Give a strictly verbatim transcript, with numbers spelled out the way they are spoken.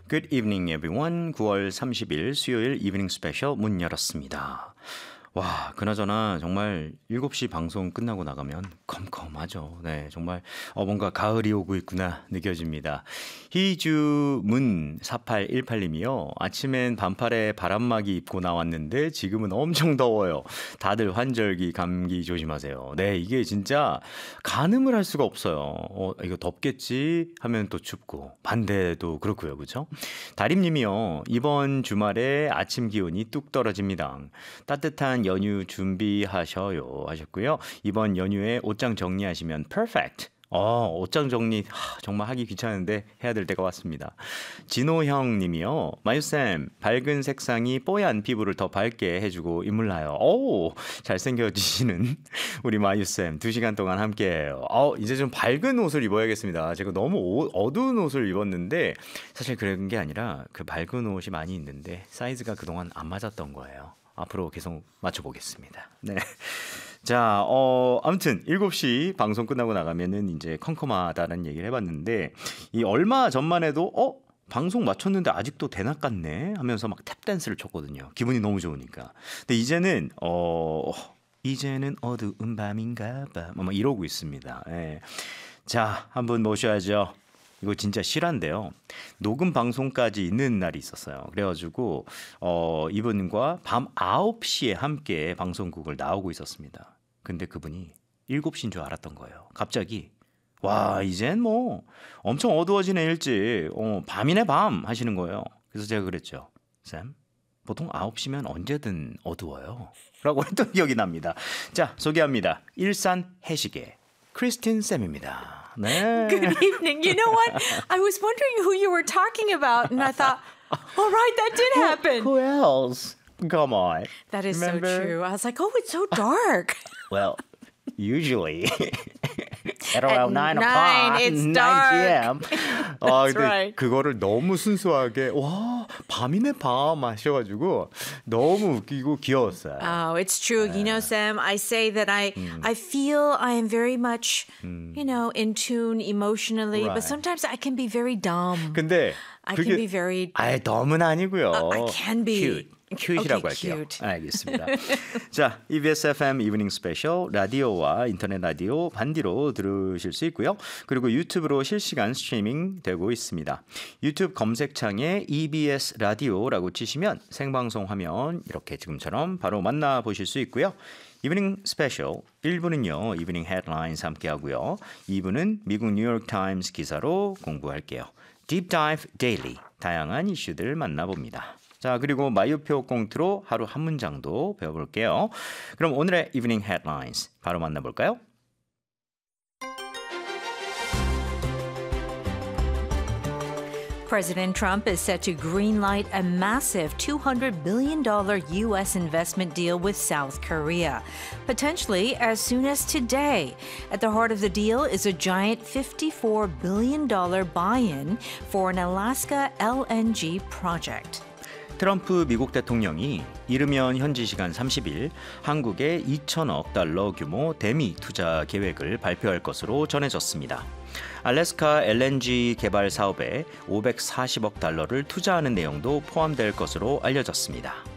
Good evening, everyone. 구월 삼십일 수요일 이브닝 스페셜 문 열었습니다. 와, 그나저나 정말 일곱 시 방송 끝나고 나가면 컴컴하죠. 네, 정말 어, 뭔가 가을이 오고 있구나 느껴집니다. 희주문 사팔일팔님이요. 아침엔 반팔에 바람막이 입고 나왔는데 지금은 엄청 더워요. 다들 환절기 감기 조심하세요. 네, 이게 진짜 가늠을 할 수가 없어요. 어, 이거 덥겠지 하면 또 춥고 반대도 그렇고요. 그렇죠? 다림님이요. 이번 주말에 아침 기온이 뚝 떨어집니다. 따뜻한 연휴 준비하셔요 하셨고요. 이번 연휴에 옷장 정리하시면 perfect. 어, 옷장 정리 하, 정말 하기 귀찮은데 해야 될 때가 왔습니다. 진호형 님이요. 마유쌤, 밝은 색상이 뽀얀 피부를 더 밝게 해주고 인물나요. 오, 잘생겨지시는 우리 마유쌤 두 시간 동안 함께해요. 어, 이제 좀 밝은 옷을 입어야겠습니다. 제가 너무 오, 어두운 옷을 입었는데 사실 그런 게 아니라 그 밝은 옷이 많이 있는데 사이즈가 그동안 안 맞았던 거예요. 앞으로 계속 맞춰보겠습니다. 네. 자, 어, 아무튼 일곱 시 방송 끝나고 나가면은 이제 컴컴하다는 얘기를 해봤는데, 이 얼마 전만 해도, 어? 방송 맞췄는데 아직도 대낮 같네? 하면서 막 탭댄스를 췄거든요. 기분이 너무 좋으니까. 근데 이제는, 어, 이제는 어두운 밤인가 봐. 뭐 이러고 있습니다. 예. 자, 한번 모셔야죠. 이거 진짜 실화인데요. 녹음 방송까지 있는 날이 있었어요. 그래가지고 어, 이분과 밤 아홉 시에 함께 방송국을 나오고 있었습니다. 근데 그분이 일곱 시인 줄 알았던 거예요. 갑자기 와, 이젠 뭐 엄청 어두워지네 일찍. 어, 밤이네 밤 하시는 거예요. 그래서 제가 그랬죠. 쌤, 보통 아홉 시면 언제든 어두워요. 라고 했던 기억이 납니다. 자, 소개합니다. 일산 해시계 크리스틴 쌤입니다. 네. Good evening. You know what? I was wondering who you were talking about, and I thought, all right, that did happen. Who, who else? Come on. That is Remember? so true. I was like, oh, it's so dark. Well, usually at around At nine nine, o'clock, it's nine dark. p.m. 아, That's 근데 right. 그거를 너무 순수하게 와, 밤이네 밤 하셔가지고 너무 웃기고 귀여웠어요. Oh, it's true. You know, Sam, I say that I I feel I am very much, you know, in tune emotionally, Right. but sometimes I can be very dumb. 근데 I 그게 can be very 아예 너무는 아니고요. Uh, I can be. Cute. 큐이라고 Okay, 할게요. cute. 알겠습니다. 자, 이비에스 에프엠 이브닝 스페셜 라디오와 인터넷 라디오 반디로 들으실 수 있고요. 그리고 유튜브로 실시간 스트리밍 되고 있습니다. 유튜브 검색창에 이비에스 라디오라고 치시면 생방송 화면 이렇게 지금처럼 바로 만나보실 수 있고요. 이브닝 스페셜 일 부는요. 이브닝 헤드라인스 함께하고요. 이 부는 미국 뉴욕 타임스 기사로 공부할게요. Deep Dive Daily 다양한 이슈들 만나봅니다. 자, 그리고 마유표 꽁트로 하루 한 문장도 배워볼게요. 그럼 오늘의 이브닝 헤드라인스 바로 만나볼까요? President Trump is set to greenlight a massive two hundred billion dollars U S investment deal with South Korea, potentially as soon as today. At the heart of the deal is a giant fifty-four billion dollars buy-in for an Alaska L N G project. 트럼프 미국 대통령이 이르면 현지 시간 삼십 일 한국에 이천억 달러 규모 대미 투자 계획을 발표할 것으로 전해졌습니다. 알래스카 엘엔지 개발 사업에 오백사십억 달러를 투자하는 내용도 포함될 것으로 알려졌습니다.